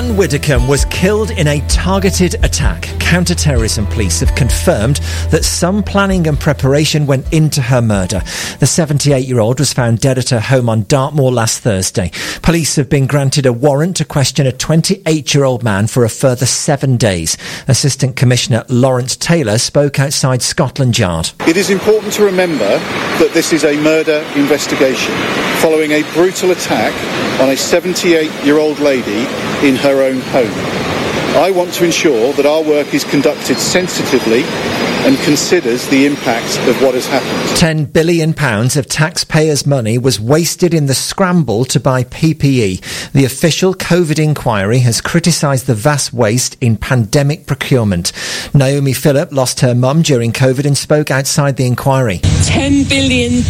John Widdicombe was killed in a targeted attack. Counter-terrorism police have confirmed that some planning and preparation went into her murder. The 78-year-old was found dead at her home on Dartmoor last Thursday. Police have been granted a warrant to question a 28-year-old man for a further 7 days. Assistant Commissioner Lawrence Taylor spoke outside Scotland Yard. It is important to remember that this is a murder investigation following a brutal attack on a 78-year-old lady in her own home. I want to ensure that our work is conducted sensitively and considers the impact of what has happened. £10 billion of taxpayers' money was wasted in the scramble to buy PPE. The official COVID inquiry has criticised the vast waste in pandemic procurement. Naomi Phillip lost her mum during COVID and spoke outside the inquiry. £10 billion,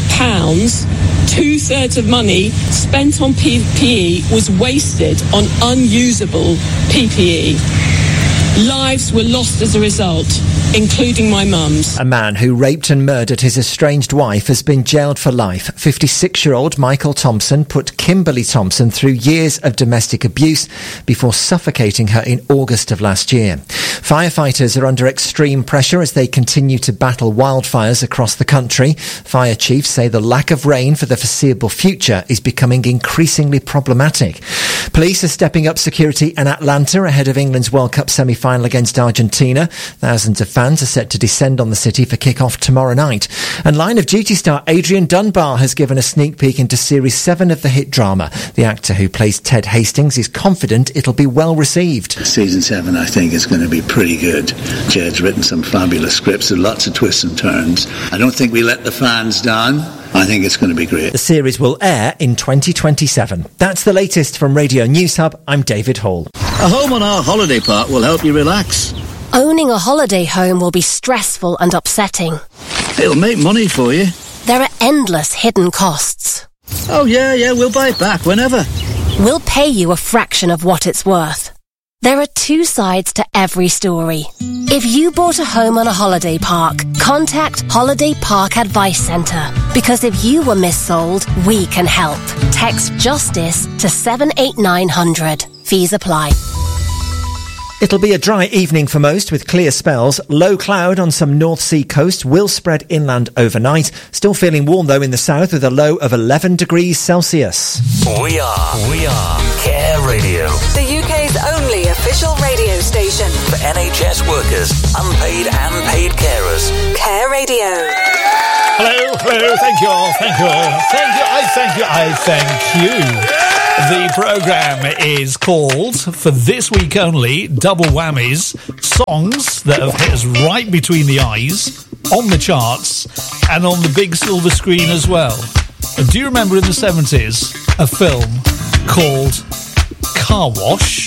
two-thirds of money spent on PPE was wasted on unusable PPE. Lives were lost as a result, including my mum's. A man who raped and murdered his estranged wife has been jailed for life. 56-year-old Michael Thompson put Kimberly Thompson through years of domestic abuse before suffocating her in August of last year. Firefighters are under extreme pressure as they continue to battle wildfires across the country. Fire chiefs say the lack of rain for the foreseeable future is becoming increasingly problematic. Police are stepping up security in Atlanta ahead of England's World Cup semi-final against Argentina. Thousands of fans are set to descend on the city for kick-off tomorrow night. And Line of Duty star Adrian Dunbar has given a sneak peek into Series 7 of the hit drama. The actor who plays Ted Hastings is confident it'll be well received. Season 7, I think, is going to be pretty good. Jed's written some fabulous scripts with lots of twists and turns. I don't think we let the fans down. I think it's going to be great. The series will air in 2027. That's the latest from Radio News Hub. I'm David Hall. A home on our holiday park will help you relax. Owning a holiday home will be stressful and upsetting. It'll make money for you. There are endless hidden costs. Oh, yeah, we'll buy it back whenever. We'll pay you a fraction of what it's worth. There are two sides to every story. If you bought a home on a holiday park, contact Holiday Park Advice Centre. Because if you were missold, we can help. Text JUSTICE to 78900. Fees apply. It'll be a dry evening for most with clear spells. Low cloud on some North Sea coast will spread inland overnight. Still feeling warm though in the south with a low of 11 degrees Celsius. We are Care Radio. The UK's only official radio station. For NHS workers, unpaid and paid carers. Care Radio. Hello, thank you. The programme is called, for this week only, Double Whammies, songs that have hit us right between the eyes, on the charts, and on the big silver screen as well. And do you remember in the 70s a film called Car Wash?